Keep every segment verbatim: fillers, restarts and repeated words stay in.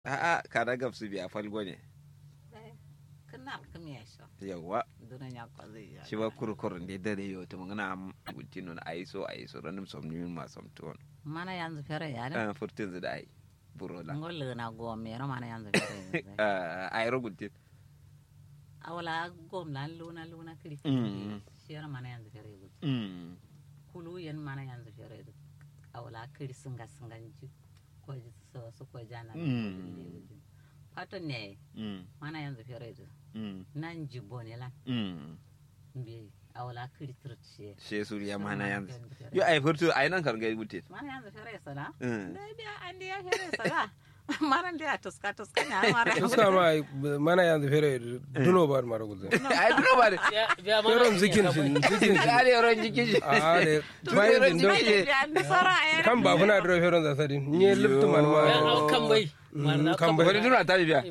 A'a kada gabsu biya falgo ne. Kana kamiya shi. Yawwa. Dunan ya kwazi ya. Shi ba kurkurun da dare yau ta magana gutino na aiso aiso ranim somni ma somton. Mana yanzu fere ya da. Ah furtin da ai. Burola. Ngol na go me ro mana yanzu fere. Ah ai ro gutin. Awala gom lan luna luna kiri. Mm. Shi ro mana yanzu fere gut. Mm. Kulu yan mana yanzu fere. Awala kiri singa singa ji. Ko ji so so ko jana. Mm. Pato ne. Mm. Mana yanzu fere. Mm. Nan ji bone lan. Mm. Mbi awala kiri trutse. She suriya mana yanzu. Yo ai furtu ai nan kan ga gutin. Mana yanzu fere sala. Mm. Dai biya an dia fere sala. Maran dia tuska tuska nya mara. Tuska ma mana yanzu fere duno bar mara gudu. Ai duno ba. Feron zikin shi zikin shi. Ya ne ron jikin shi. Ah ne. Bai din do. Kan ba kuna dro feron za sadi. Ni luptu man ma. Kan bai. Kan bai. Wani duna ta biya.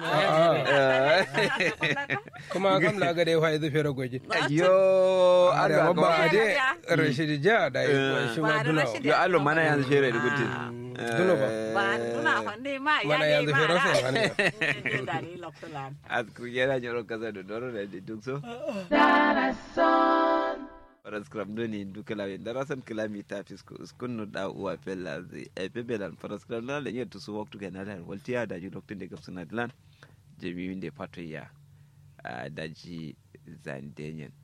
Kuma kam la ga dai fa idu fere goji. Yo Ada Allah ba ba. ade Rashid ja da shi ma duna. Yo Allah mana yanzu fere da gutin. Duno ba. Ba duna hande ma ya Mana yanzu fere sai wani. Dari loktolan. Azku yana nyoro kaza da doro da duk so. Paras kram doni duka la da rasan kilami ta fisko skunu da uwa pella zai e pebelan paras kram la le yetu su waktu kana da waltiya da ji loktin da gapsuna dilan jemi winde pato ya da ji zandenyen